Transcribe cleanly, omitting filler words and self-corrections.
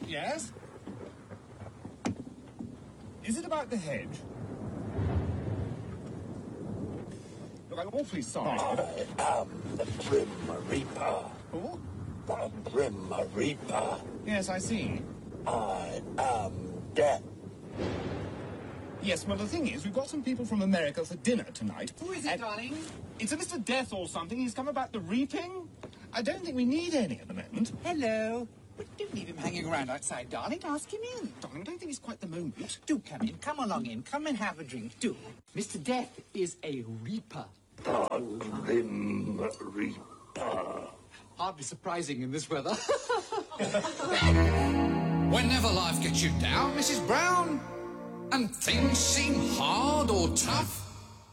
Yes? Is it about the hedge? Look, I'm awfully sorry. I am the Grim Reaper. Who? The Grim Reaper. Yes, I see. I am death. Yes, well, the thing is, we've got some people from America for dinner tonight. Who is it, darling? It's a Mr. Death or something. He's come about the reaping. I don't think we need any at the moment. Hello. But don't leave him hanging around outside, darling. Ask him in. Darling, I don't think it's quite the moment. Do come in. Come along in. Come and have a drink. Do. Mr. Death is a reaper. The Grim Reaper. Hardly surprising in this weather. Whenever life gets you down, Mrs. Brown, and things seem hard or tough,